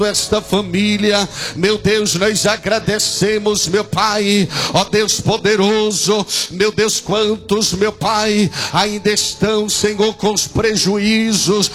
esta família, meu Deus, nós agradecemos, meu Pai, ó Deus poderoso, meu Deus, quantos, meu Pai, ainda estão, Senhor, com os prejuízos,